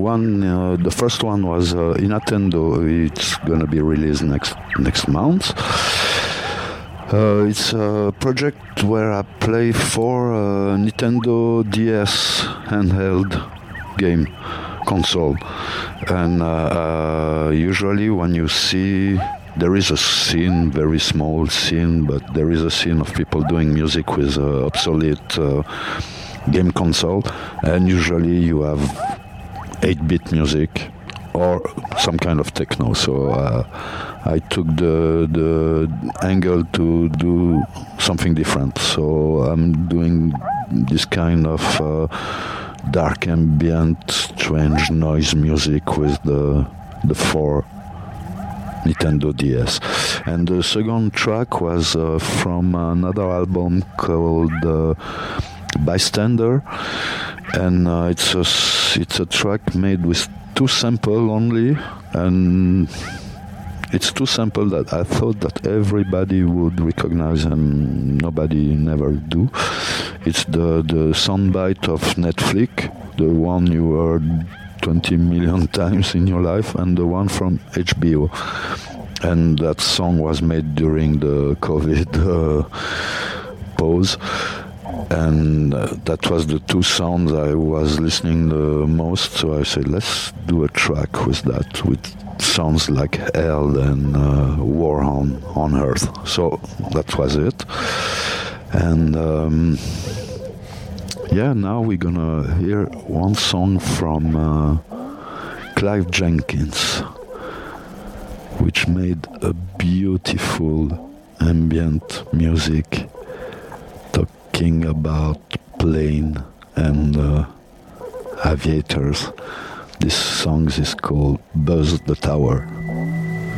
The first one was Inattendo. It's gonna be released next month. It's a project where I play for Nintendo DS handheld game console, and usually when you see, there is a scene, very small scene, but there is a scene of people doing music with obsolete game console, and usually you have 8-bit music or some kind of techno. So I took the angle to do something different. So I'm doing this kind of dark ambient, strange noise music with the 4 Nintendo DS. And the second track was from another album called Bystander, and it's a track made with 2 samples only, and it's 2 samples that I thought that everybody would recognize and nobody never do. It's the soundbite of Netflix, the one you heard 20 million times in your life, and the one from HBO. And that song was made during the COVID pause. And that was the 2 sounds I was listening the most, so I said, let's do a track with that, with sounds like hell and war on Earth. So that was it. And now we're gonna hear one song from Clive Jenkins, which made a beautiful ambient music talking about plane and aviators. This song is called Buzz the Tower.